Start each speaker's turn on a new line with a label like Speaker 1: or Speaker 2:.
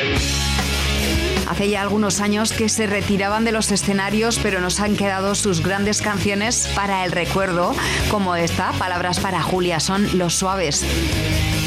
Speaker 1: Hace ya algunos años que se retiraban de los escenarios, pero nos han quedado sus grandes canciones para el recuerdo, como esta, Palabras para Julia, son Los Suaves.